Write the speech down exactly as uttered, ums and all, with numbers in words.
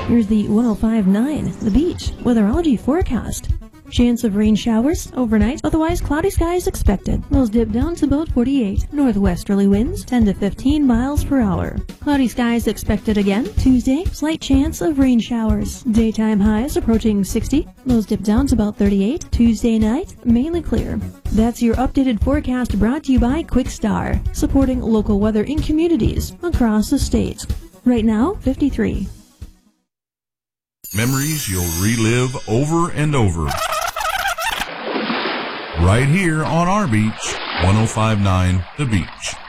Here's the one oh five point nine The Beach weatherology forecast. Chance of rain showers overnight, otherwise cloudy skies expected. Those dip down to about forty-eight. Northwesterly winds ten to fifteen miles per hour. Cloudy skies expected again. Tuesday, slight chance of rain showers. Daytime highs approaching sixty. Those dip down to about thirty-eight. Tuesday night, mainly clear. That's your updated forecast brought to you by Quick Star, supporting local weather in communities across the state. Right now, fifty-three. Memories you'll relive over and over. Right here on our beach, one oh five point nine The Beach.